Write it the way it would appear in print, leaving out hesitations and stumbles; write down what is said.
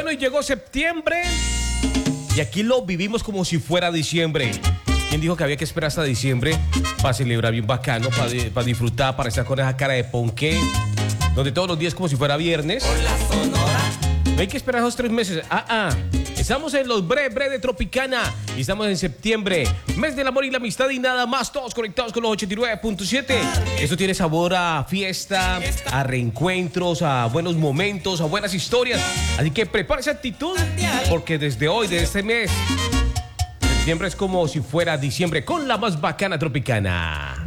Bueno, y llegó septiembre y aquí lo vivimos como si fuera diciembre. ¿Quién dijo que había que esperar hasta diciembre para celebrar bien bacano, para disfrutar, para estar con esa cara de ponqué, donde todos los días como si fuera viernes? No hay que esperar esos 3 meses. Estamos en los bre de Tropicana y estamos en septiembre, mes del amor y la amistad y nada más, todos conectados con los 89.7. Esto tiene sabor a fiesta, a reencuentros, a buenos momentos, a buenas historias. Así que prepare esa actitud porque desde hoy, de este mes, septiembre es como si fuera diciembre con la más bacana Tropicana.